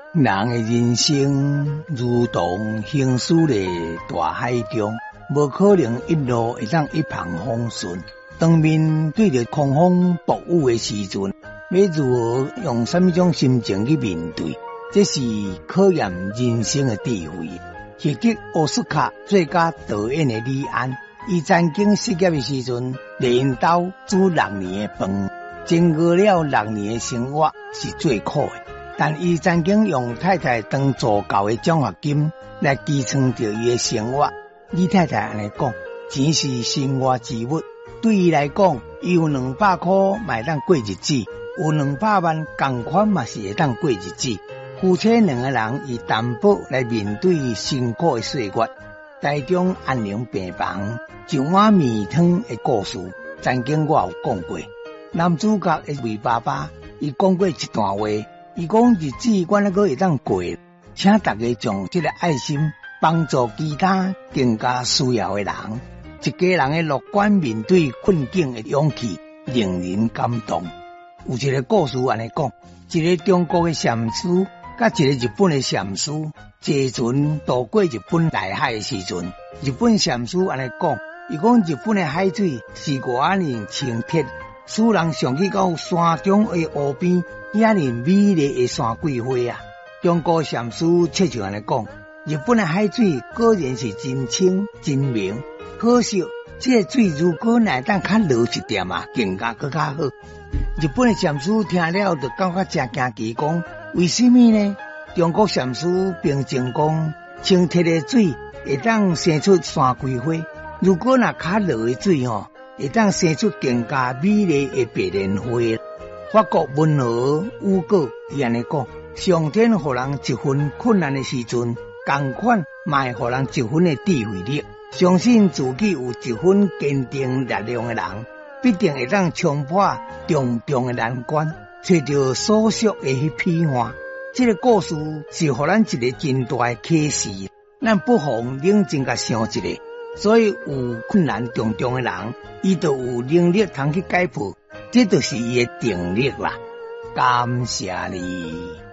人的人生如同行驶的大海中，无可能一路会当一帆风顺。当面对着狂风暴雨的时阵，要如何用什么种心情去面对？这是考验人生的智慧。获得奥斯卡最佳导演的李安，伊曾经失业的时阵，连因兜煮6年的饭，经过了6年的生活是最苦的。但伊曾经用太太当助教的奖学金来支撑着伊的生活。李太太安尼讲，钱是生活之物，对伊来讲，伊有200块嘛会当过日子，有200万同款嘛是会当过日子。夫妻2个人以担保来面对辛苦的岁月。台中安宁病房一碗面汤的故事，曾经我有讲过。男主角的魏爸爸，伊讲过一段话。伊讲日子我那个会当过，请大家将这个爱心帮助其他更加需要的人。一家人的乐观面对困境的勇气，令人感动。有一个故事安尼讲，一个中国的禅师甲一个日本的禅师坐船渡过日本内海的时阵，日本禅师安尼讲，伊讲日本的海水是偌尼清澈，使人想起到山中的湖边。遐尼美丽的山桂花啊！中国禅师却就安尼讲，日本的海水果然是真清真明，可惜这水如果乃当较落一点啊，更加更较好。日本的禅师听了就感觉真惊奇，讲为什么呢？中国禅师并证讲，清澈的水会当生出山桂花，如果若较落的水会当生出更加美丽的白莲花。法国文学雨果伊安尼讲，上天予人一份困难的时阵，同款嘛会予人一份的智慧力。相信自己有一份坚定力量的人，必定会当冲破重重的难关，找到所属的迄彼岸。这个故事是予咱一个真大的启示，咱不妨冷静甲想一下。所以有困难重重的人，伊就有能力通去解破。这就是伊的定力啦，感谢你。